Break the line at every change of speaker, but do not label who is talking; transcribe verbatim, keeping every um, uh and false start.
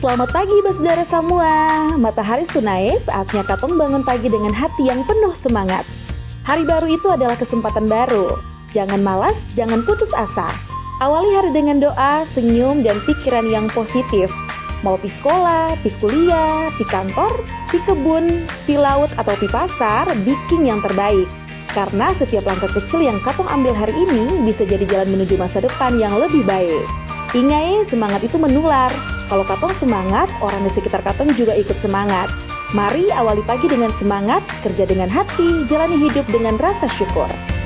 Selamat pagi saudara semua. Matahari sunai, saatnya katong bangun pagi dengan hati yang penuh semangat. Hari baru itu adalah kesempatan baru. Jangan malas, jangan putus asa. Awali hari dengan doa, senyum, dan pikiran yang positif. Mau pi sekolah, pi kuliah, pi kantor, pi kebun, pi laut, atau pi pasar, bikin yang terbaik. Karena setiap langkah kecil yang katong ambil hari ini bisa jadi jalan menuju masa depan yang lebih baik. Ingat, semangat itu menular. Kalau katong semangat, orang di sekitar katong juga ikut semangat. Mari awali pagi dengan semangat, kerja dengan hati, jalani hidup dengan rasa syukur.